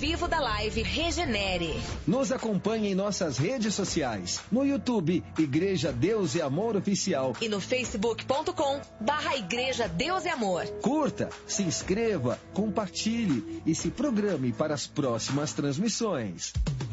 vivo da live Regenere. Nos acompanhe em nossas redes sociais. No YouTube, Igreja Deus e Amor Oficial. E no facebook.com/Igreja Deus e Amor. Curta, se inscreva, compartilhe e se programe para as próximas transmissões.